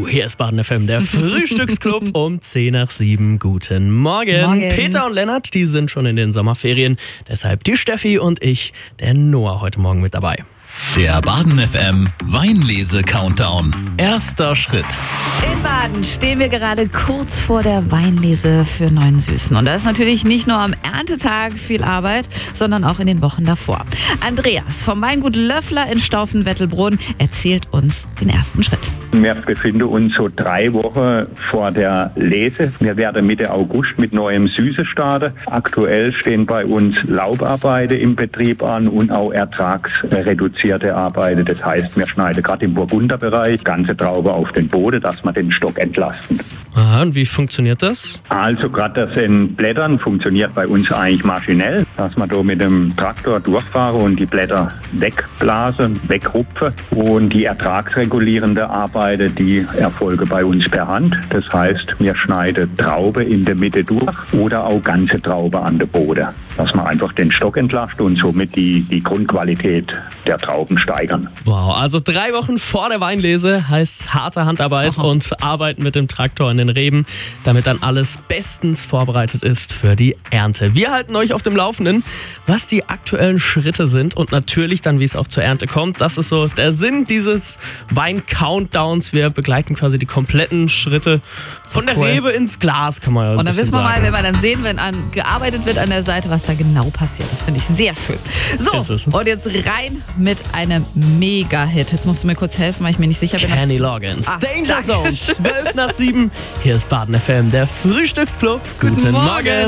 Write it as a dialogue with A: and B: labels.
A: hier ist Baden FM, der Frühstücksclub um 10 nach 7. Guten Morgen.
B: Morgen.
A: Peter und Lennart, die sind schon in den Sommerferien. Deshalb die Steffi und ich, der Noah, heute Morgen mit dabei.
C: Der Baden FM Weinlese-Countdown. Erster Schritt.
B: In Baden stehen wir gerade kurz vor der Weinlese für Neuen Süßen. Und da ist natürlich nicht nur am Erntetag viel Arbeit, sondern auch in den Wochen davor. Andreas vom Weingut Löffler in Staufen-Wettelbrunn erzählt uns den ersten Schritt.
D: Wir befinden uns so 3 Wochen vor der Lese. Wir werden Mitte August mit neuem Süße starten. Aktuell stehen bei uns Laubarbeiten im Betrieb an und auch ertragsreduzierte Arbeiten. Das heißt, wir schneiden gerade im Burgunderbereich ganze Trauben auf den Boden, dass wir den Stock entlasten.
A: Aha, und wie funktioniert das?
D: Also gerade das in Blättern funktioniert bei uns eigentlich maschinell, dass man da mit dem Traktor durchfahren und die Blätter wegblasen, wegrupfen. Und die ertragsregulierende Arbeiten, die erfolgen bei uns per Hand. Das heißt, wir schneiden Traube in der Mitte durch oder auch ganze Traube an der Boden, dass man einfach den Stock entlastet und somit die Grundqualität der Trauben steigern.
A: Wow, also 3 Wochen vor der Weinlese heißt harte Handarbeit und Arbeiten mit dem Traktor in den Reben, damit dann alles bestens vorbereitet ist für die Ernte. Wir halten euch auf dem Laufenden, was die aktuellen Schritte sind und natürlich dann, wie es auch zur Ernte kommt. Das ist so der Sinn dieses Wein-Countdowns. Wir begleiten quasi die kompletten Schritte von der Rebe ins Glas, kann man ja
B: Und dann wissen wir
A: sagen.
B: mal, wenn wir dann sehen, wenn gearbeitet wird an der Seite, was da genau passiert. Das finde ich sehr schön. So,
A: Ist es.
B: und jetzt rein mit einem Mega-Hit. Jetzt musst du mir kurz helfen, weil ich mir nicht sicher bin.
A: Kenny Loggins, Danger
B: danke.
A: Zone, 12 nach 7. Hier ist Baden FM, der Frühstücksclub. Guten Morgen.